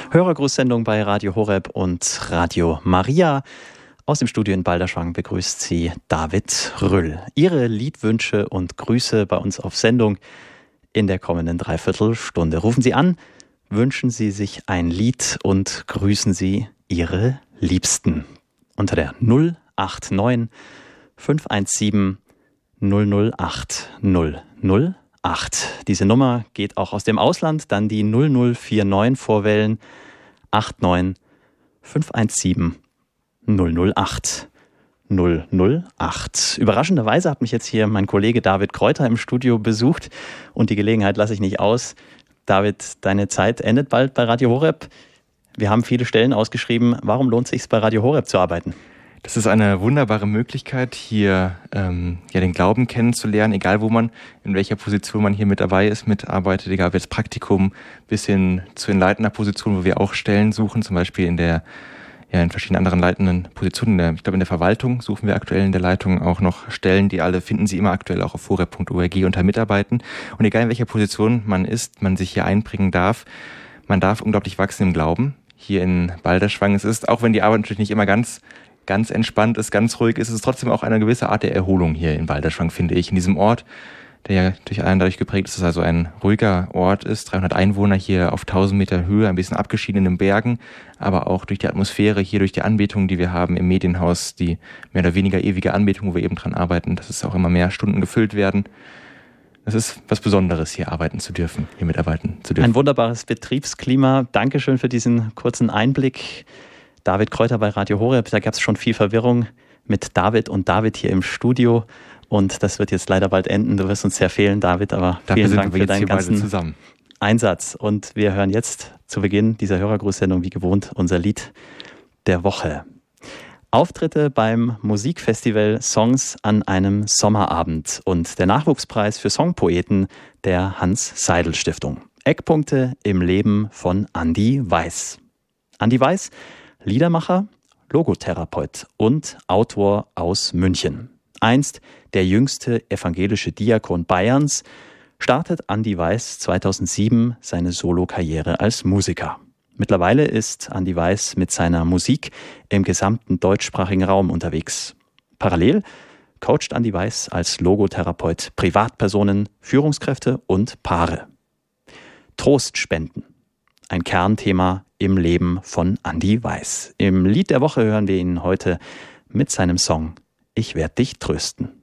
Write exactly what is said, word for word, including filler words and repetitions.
Hörergrußsendung bei Radio Horeb und Radio Maria. Aus dem Studio in Balderschwang begrüßt Sie David Rüll. Ihre Liedwünsche und Grüße bei uns auf Sendung in der kommenden Dreiviertelstunde. Rufen Sie an, wünschen Sie sich ein Lied und grüßen Sie Ihre Liebsten. Unter der null acht neun fünf eins sieben null null acht null null acht. Diese Nummer geht auch aus dem Ausland, dann die null null vier neun vorwählen, acht neun fünf eins sieben null null acht null null acht. Überraschenderweise hat mich jetzt hier mein Kollege David Kräuter im Studio besucht und die Gelegenheit lasse ich nicht aus. David, deine Zeit endet bald bei Radio Horeb. Wir haben viele Stellen ausgeschrieben. Warum lohnt es sich, bei Radio Horeb zu arbeiten? Das ist eine wunderbare Möglichkeit, hier ähm, ja den Glauben kennenzulernen, egal wo man, in welcher Position man hier mit dabei ist, mitarbeitet, egal ob jetzt Praktikum bis hin zu den leitender Positionen, wo wir auch Stellen suchen, zum Beispiel in der ja in verschiedenen anderen leitenden Positionen. In der, ich glaube, in der Verwaltung suchen wir aktuell in der Leitung auch noch Stellen, die alle finden Sie immer aktuell auch auf horeb punkt org unter Mitarbeiten. Und egal in welcher Position man ist, man sich hier einbringen darf, man darf unglaublich wachsen im Glauben. Hier in Balderschwang, es ist, auch wenn die Arbeit natürlich nicht immer ganz ganz entspannt ist, ganz ruhig ist, es ist trotzdem auch eine gewisse Art der Erholung hier in Balderschwang, finde ich, in diesem Ort, der ja durch allen dadurch geprägt ist, dass es also ein ruhiger Ort ist, dreihundert Einwohner hier auf tausend Meter Höhe, ein bisschen abgeschieden in den Bergen, aber auch durch die Atmosphäre hier, durch die Anbetung, die wir haben im Medienhaus, die mehr oder weniger ewige Anbetung, wo wir eben dran arbeiten, dass es auch immer mehr Stunden gefüllt werden. Es ist was Besonderes, hier arbeiten zu dürfen, hier mitarbeiten zu dürfen. Ein wunderbares Betriebsklima. Dankeschön für diesen kurzen Einblick. David Kräuter bei Radio Horeb, da gab es schon viel Verwirrung mit David und David hier im Studio und das wird jetzt leider bald enden. Du wirst uns sehr fehlen, David, aber Dafür vielen Dank wir für deinen ganzen zusammen. Einsatz. Und wir hören jetzt zu Beginn dieser Hörergrußsendung wie gewohnt unser Lied der Woche. Auftritte beim Musikfestival Songs an einem Sommerabend und der Nachwuchspreis für Songpoeten der Hans-Seidel-Stiftung. Eckpunkte im Leben von Andi Weiß. Andi Weiß, Liedermacher, Logotherapeut und Autor aus München. Einst der jüngste evangelische Diakon Bayerns, startet Andi Weiß zweitausendsieben seine Solokarriere als Musiker. Mittlerweile ist Andi Weiß mit seiner Musik im gesamten deutschsprachigen Raum unterwegs. Parallel coacht Andi Weiß als Logotherapeut Privatpersonen, Führungskräfte und Paare. Trost spenden. Ein Kernthema im Leben von Andi Weiß. Im Lied der Woche hören wir ihn heute mit seinem Song Ich werd dich trösten.